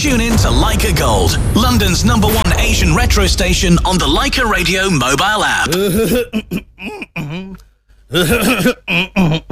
Tune in to Leica Gold, London's #1 Asian retro station on the Leica Radio mobile app.